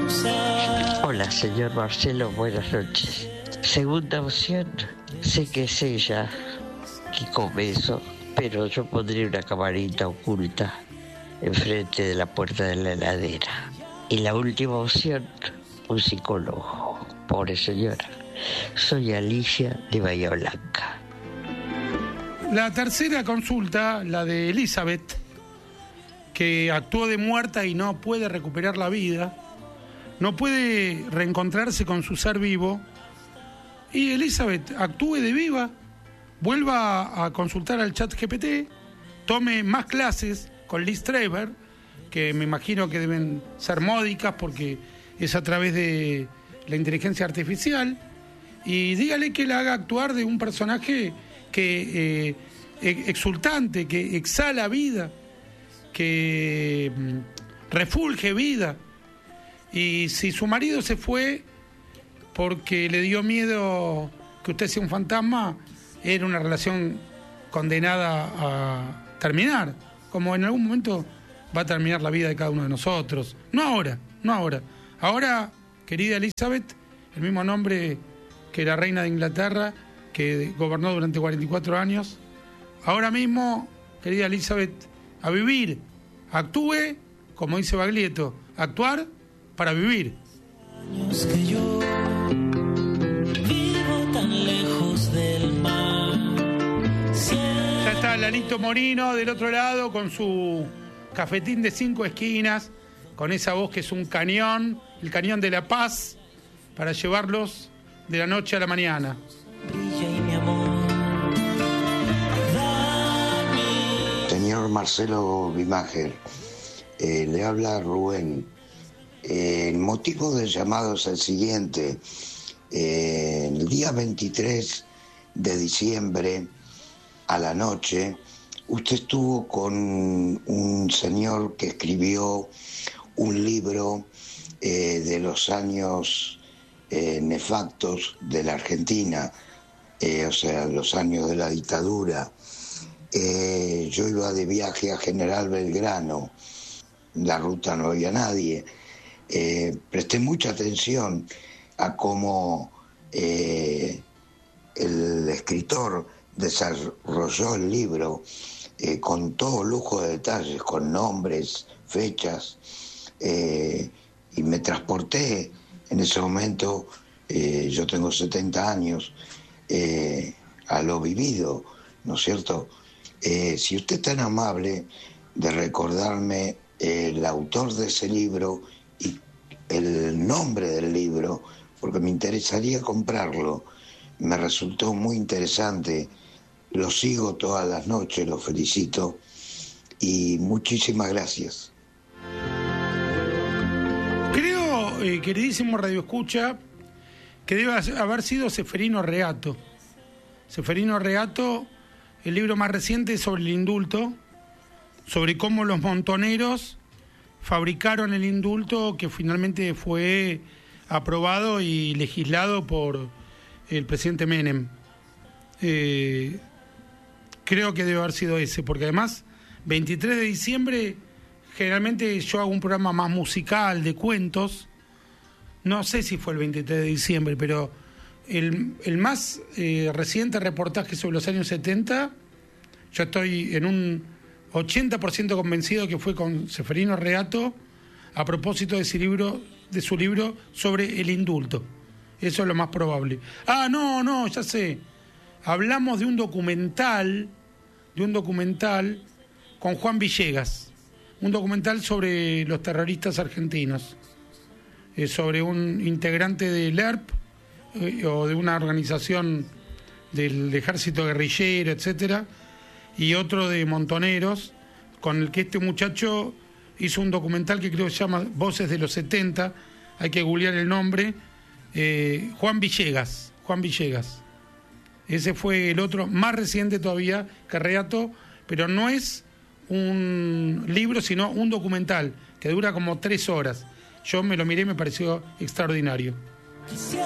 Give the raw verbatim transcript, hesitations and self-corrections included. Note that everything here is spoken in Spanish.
Hola, señor Marcelo, buenas noches. Segunda opción, sé que es ella que come eso, pero yo pondría una camarita oculta enfrente de la puerta de la heladera. Y la última opción, un psicólogo. Pobre señora. Soy Alicia de Bahía Blanca. La tercera consulta, la de Elizabeth, que actuó de muerta y no puede recuperar la vida, no puede reencontrarse con su ser vivo. Y Elizabeth, actúe de viva, vuelva a consultar al chat G P T, tome más clases con Liz Trevor, que me imagino que deben ser módicas porque es a través de la inteligencia artificial, y dígale que la haga actuar de un personaje que eh, exultante, que exhala vida, que mm, refulge vida. Y si su marido se fue porque le dio miedo que usted sea un fantasma, era una relación condenada a terminar, como en algún momento va a terminar la vida de cada uno de nosotros. No ahora, no ahora. Ahora, querida Elizabeth, el mismo nombre que la reina de Inglaterra, que gobernó durante cuarenta y cuatro años. Ahora mismo, querida Elizabeth, a vivir. Actúe, como dice Baglietto, actuar para vivir. Que yo vivo tan lejos del mar. Ya está Lalito Morino del otro lado con su cafetín de cinco esquinas, con esa voz que es un cañón, el cañón de la paz, para llevarlos de la noche a la mañana. Señor Marcelo Bimager, eh, le habla Rubén. Eh, el motivo del llamado es el siguiente. Eh, el día veintitrés de diciembre, a la noche, usted estuvo con un señor que escribió un libro eh, de los años eh, nefastos de la Argentina, eh, o sea, los años de la dictadura. Eh, yo iba de viaje a General Belgrano, en la ruta no había nadie. Eh, presté mucha atención a cómo eh, el escritor desarrolló el libro eh, con todo lujo de detalles, con nombres, fechas, eh, y me transporté en ese momento, eh, yo tengo setenta años, eh, a lo vivido, ¿no es cierto? Eh, si usted es tan amable de recordarme eh, el autor de ese libro y el nombre del libro, porque me interesaría comprarlo, me resultó muy interesante, lo sigo todas las noches, lo felicito y muchísimas gracias. Creo, eh, queridísimo Radio Escucha, que debe haber sido Seferino Reato. Seferino Reato, el libro más reciente sobre el indulto, sobre cómo los montoneros fabricaron el indulto que finalmente fue aprobado y legislado por el presidente Menem. Eh, creo que debe haber sido ese, porque además, veintitrés de diciembre, generalmente yo hago un programa más musical, de cuentos. No sé si fue el veintitrés de diciembre, pero el, el más eh, reciente reportaje sobre los años setenta, yo estoy en un ochenta por ciento convencido que fue con Seferino Reato a propósito de ese libro, de su libro sobre el indulto. Eso es lo más probable. Ah, no, no, ya sé. Hablamos de un documental, de un documental con Juan Villegas, un documental sobre los terroristas argentinos, eh, sobre un integrante del E R P eh, o de una organización del ejército guerrillero, etcétera, y otro de montoneros, con el que este muchacho hizo un documental que creo que se llama Voces de los setenta, hay que googlear el nombre, eh, Juan Villegas, Juan Villegas. Ese fue el otro, más reciente todavía que Reato, pero no es un libro, sino un documental, que dura como tres horas. Yo me lo miré y me pareció extraordinario.